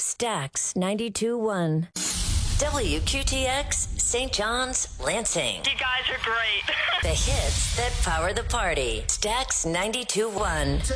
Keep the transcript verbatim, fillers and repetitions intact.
Stax ninety-two one. W Q T X, Saint John's, Lansing. You guys are great. The hits that power the party. Stax ninety-two one.